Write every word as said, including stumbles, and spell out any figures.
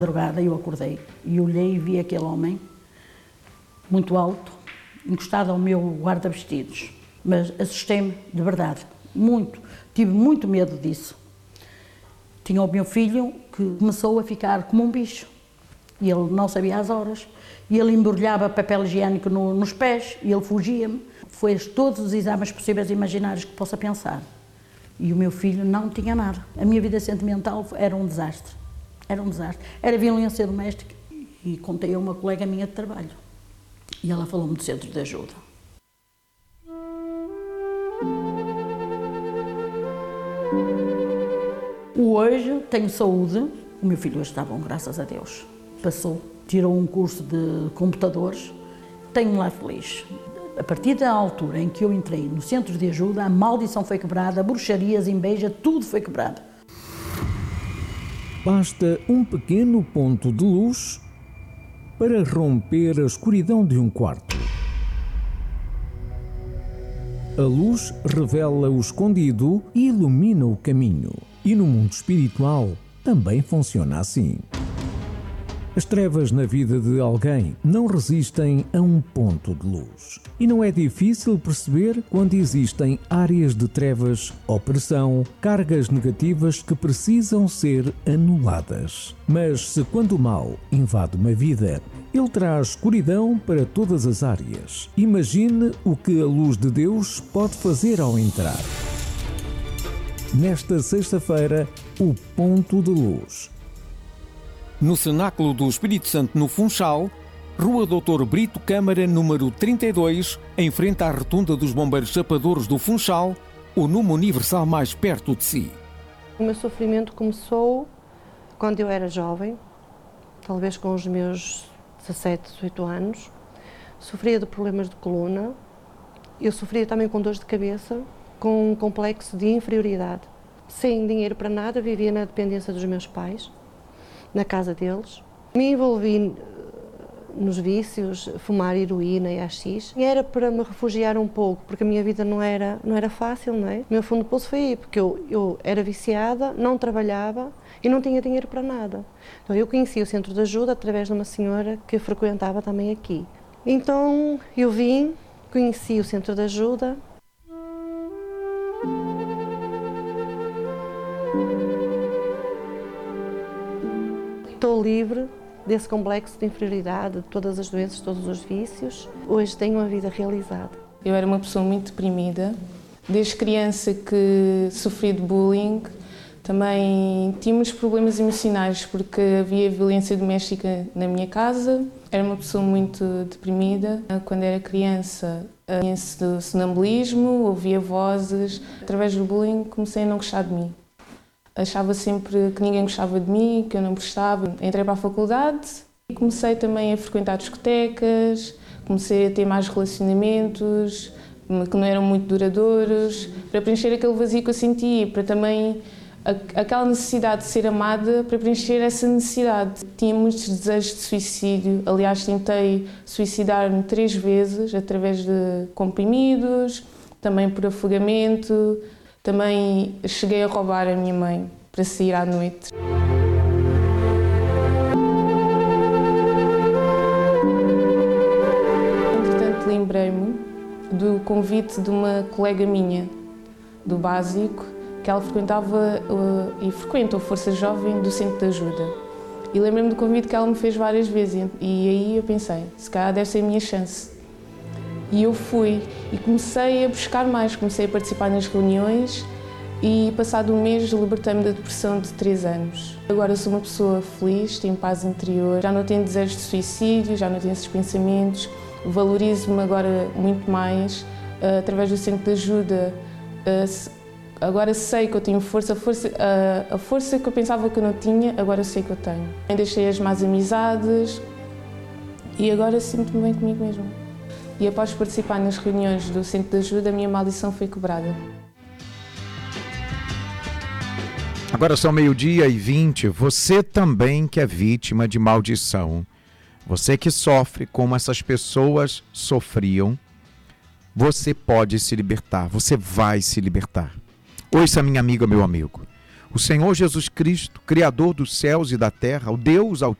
Drogada, eu acordei e olhei e vi aquele homem muito alto, encostado ao meu guarda-vestidos. Mas assustei-me de verdade, muito. Tive muito medo disso. Tinha o meu filho que começou a ficar como um bicho. E ele não sabia as horas. E ele embrulhava papel higiênico no, nos pés e ele fugia-me. Fez todos os exames possíveis e imaginários que possa pensar. E o meu filho não tinha nada. A minha vida sentimental era um desastre. Era um desastre. Era violência doméstica. E contei a uma colega minha de trabalho. E ela falou-me do centro de ajuda. Hoje tenho saúde. O meu filho hoje está bom, graças a Deus. Passou, tirou um curso de computadores. Tenho-me lá feliz. A partir da altura em que eu entrei no centro de ajuda, a maldição foi quebrada, a bruxarias, inveja, tudo foi quebrado. Basta um pequeno ponto de luz para romper a escuridão de um quarto. A luz revela o escondido e ilumina o caminho. E no mundo espiritual também funciona assim. As trevas na vida de alguém não resistem a um ponto de luz. E não é difícil perceber quando existem áreas de trevas, opressão, cargas negativas que precisam ser anuladas. Mas se quando o mal invade uma vida, ele traz escuridão para todas as áreas. Imagine o que a luz de Deus pode fazer ao entrar. Nesta sexta-feira, o ponto de luz. No Cenáculo do Espírito Santo, no Funchal, Rua doutor Brito Câmara, número trinta e dois, em frente à rotunda dos Bombeiros Chapadores do Funchal, o número universal mais perto de si. O meu sofrimento começou quando eu era jovem, talvez com os meus dezassete, dezoito anos. Sofria de problemas de coluna, eu sofria também com dores de cabeça, com um complexo de inferioridade. Sem dinheiro para nada, vivia na dependência dos meus pais, na casa deles. Me envolvi nos vícios, fumar heroína e haxixe. Era para me refugiar um pouco, porque a minha vida não era, não era fácil, não é? O meu fundo de poço foi aí, porque eu, eu era viciada, não trabalhava e não tinha dinheiro para nada. Então eu conheci o centro de ajuda através de uma senhora que frequentava também aqui. Então eu vim, conheci o centro de ajuda. Estou livre desse complexo de inferioridade, de todas as doenças, todos os vícios. Hoje tenho uma vida realizada. Eu era uma pessoa muito deprimida. Desde criança que sofri de bullying, também tinha muitos problemas emocionais porque havia violência doméstica na minha casa. Era uma pessoa muito deprimida. Quando era criança, tinha sonambulismo, ouvia vozes. Através do bullying comecei a não gostar de mim. Achava sempre que ninguém gostava de mim, que eu não prestava. Entrei para a faculdade e comecei também a frequentar discotecas, comecei a ter mais relacionamentos que não eram muito duradouros, para preencher aquele vazio que eu sentia, para também aquela necessidade de ser amada, para preencher essa necessidade. Tinha muitos desejos de suicídio, aliás tentei suicidar-me três vezes através de comprimidos, também por afogamento. Também cheguei a roubar a minha mãe para sair à noite. Entretanto, lembrei-me do convite de uma colega minha, do básico, que ela frequentava uh, e frequenta o Força Jovem do Centro de Ajuda. E lembrei-me do convite que ela me fez várias vezes e aí eu pensei, se calhar deve ser a minha chance. E eu fui e comecei a buscar mais, comecei a participar nas reuniões e passado um mês libertei-me da depressão de três anos. Agora sou uma pessoa feliz, tenho paz interior, já não tenho desejos de suicídio, já não tenho esses pensamentos, valorizo-me agora muito mais, uh, através do centro de ajuda. Uh, agora sei que eu tenho força, a força, uh, a força que eu pensava que eu não tinha, agora sei que eu tenho. Eu deixei as más amizades e agora sinto-me bem comigo mesma. E após participar nas reuniões do centro de ajuda, a minha maldição foi quebrada. Agora são meio-dia e vinte. Você também que é vítima de maldição, você que sofre como essas pessoas sofriam, você pode se libertar, você vai se libertar. Ouça, minha amiga, meu amigo. O Senhor Jesus Cristo, Criador dos céus e da terra, o Deus Altíssimo,